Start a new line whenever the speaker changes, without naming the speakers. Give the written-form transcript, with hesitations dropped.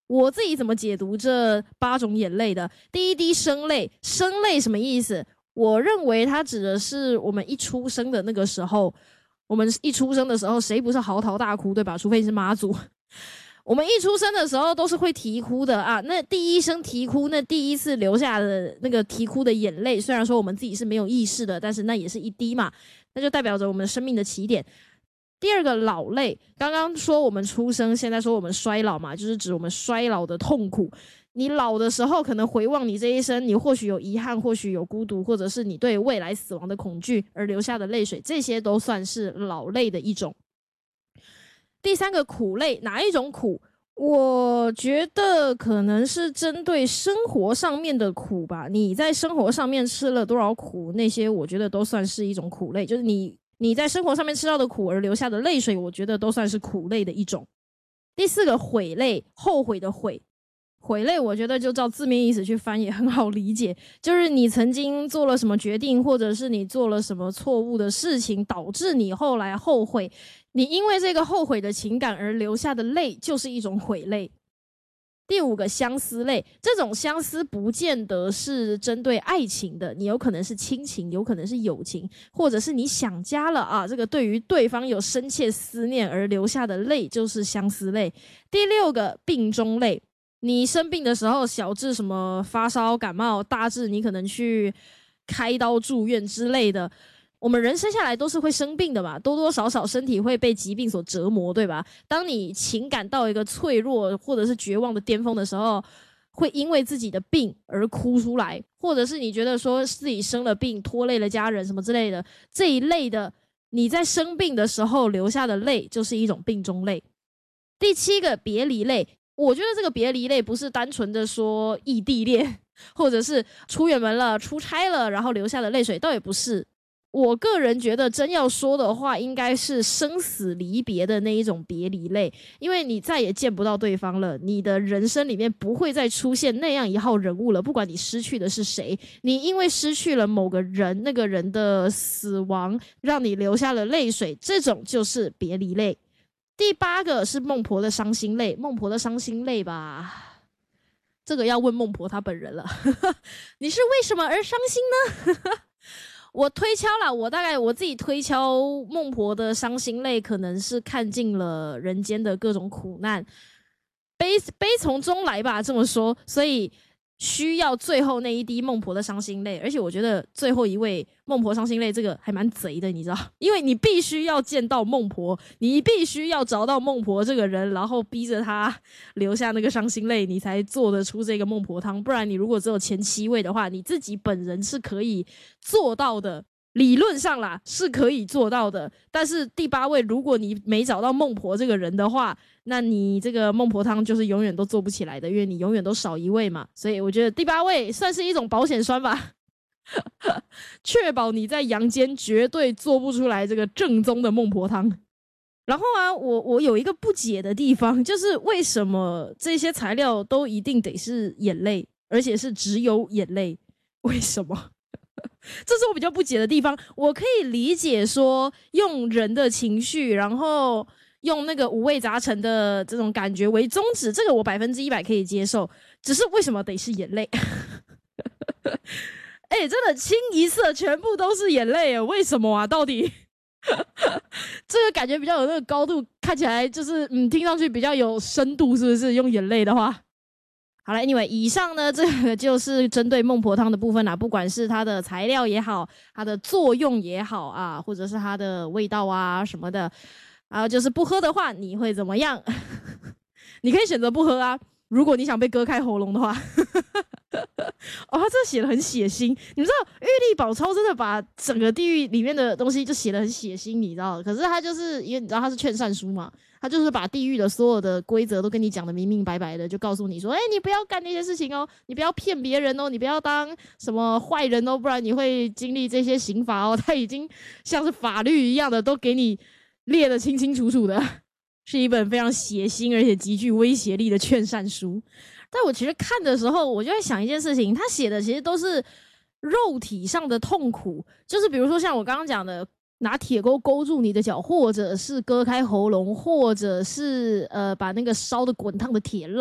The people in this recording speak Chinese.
我自己怎么解读这8种眼泪的？第一滴生泪，生泪什么意思？我认为它指的是我们一出生的那个时候，我们一出生的时候谁不是嚎啕大哭，对吧？除非你是妈祖。我们一出生的时候都是会啼哭的啊，那第一声啼哭，那第一次流下的那个啼哭的眼泪，虽然说我们自己是没有意识的，但是那也是一滴嘛，那就代表着我们生命的起点。第二个老泪，刚刚说我们出生，现在说我们衰老嘛，就是指我们衰老的痛苦。你老的时候可能回望你这一生，你或许有遗憾，或许有孤独，或者是你对未来死亡的恐惧而流下的泪水，这些都算是老泪的一种。第三个苦泪，哪一种苦？我觉得可能是针对生活上面的苦吧。你在生活上面吃了多少苦，那些我觉得都算是一种苦泪，就是你在生活上面吃到的苦而流下的泪水，我觉得都算是苦泪的一种。第四个悔泪，后悔的悔。悔泪我觉得就照字面意思去翻也很好理解，就是你曾经做了什么决定，或者是你做了什么错误的事情，导致你后来后悔，你因为这个后悔的情感而流下的泪就是一种悔泪。第五个相思泪，这种相思不见得是针对爱情的，你有可能是亲情，有可能是友情，或者是你想家了啊，这个对于对方有深切思念而流下的泪就是相思泪。第六个病中泪，你生病的时候，小至什么发烧感冒，大至你可能去开刀住院之类的，我们人生下来都是会生病的嘛，多多少少身体会被疾病所折磨，对吧？当你情感到一个脆弱或者是绝望的巅峰的时候，会因为自己的病而哭出来，或者是你觉得说自己生了病拖累了家人什么之类的，这一类的你在生病的时候流下的泪就是一种病中泪。第七个别离泪，我觉得这个别离泪不是单纯的说异地恋，或者是出远门了出差了然后流下的泪水，倒也不是。我个人觉得真要说的话，应该是生死离别的那一种别离泪，因为你再也见不到对方了，你的人生里面不会再出现那样一号人物了，不管你失去的是谁，你因为失去了某个人，那个人的死亡让你流下了泪水，这种就是别离泪。第八个是孟婆的伤心泪，孟婆的伤心泪吧，这个要问孟婆她本人了你是为什么而伤心呢我推敲啦，我自己推敲孟婆的伤心泪可能是看尽了人间的各种苦难，悲从中来吧，这么说，所以需要最后那一滴孟婆的伤心泪。而且我觉得最后一位孟婆伤心泪这个还蛮贼的，你知道，因为你必须要见到孟婆，你必须要找到孟婆这个人，然后逼着他留下那个伤心泪，你才做得出这个孟婆汤。不然你如果只有前7位的话，你自己本人是可以做到的，理论上啦是可以做到的，但是第8位如果你没找到孟婆这个人的话，那你这个孟婆汤就是永远都做不起来的，因为你永远都少1位嘛。所以我觉得第8位算是一种保险栓吧确保你在阳间绝对做不出来这个正宗的孟婆汤。然后啊，我有一个不解的地方，就是为什么这些材料都一定得是眼泪，而且是只有眼泪？为什么这是我比较不解的地方。我可以理解说用人的情绪，然后用那个五味杂陈的这种感觉为宗旨，这个我100%可以接受，只是为什么得是眼泪真的清一色全部都是眼泪耶，为什么啊？到底这个感觉比较有那个高度，看起来就是听上去比较有深度，是不是？用眼泪的话，好了 anyway 以上呢这个就是针对孟婆汤的部分啦，不管是它的材料也好，它的作用也好啊，或者是它的味道啊什么的，然后就是不喝的话你会怎么样你可以选择不喝啊，如果你想被割开喉咙的话他这写得很血腥，你们知道玉历宝钞真的把整个地狱里面的东西就写得很血腥，你知道，可是他就是因为你知道他是劝善书嘛，他就是把地狱的所有的规则都跟你讲得明明白白的，就告诉你说你不要干那些事情哦，你不要骗别人哦，你不要当什么坏人哦，不然你会经历这些刑罚哦，他已经像是法律一样的都给你列得清清楚楚的，是一本非常血腥而且极具威胁力的劝善书。但我其实看的时候我就在想一件事情，他写的其实都是肉体上的痛苦，就是比如说像我刚刚讲的拿铁钩勾住你的脚，或者是割开喉咙，或者是把那个烧的滚烫的铁烙